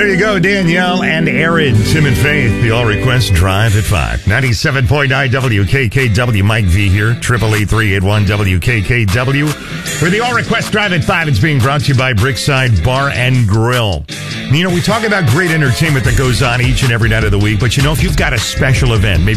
There you go, Danielle and Aaron, Tim and Faith. The All Request Drive at 5. 97.9 WKKW. Mike V here. 888-381 WKKW. For the All Request Drive at 5, it's being brought to you by Brickside Bar and Grill. You know, we talk about great entertainment that goes on each and every night of the week, but you know, if you've got a special event, maybe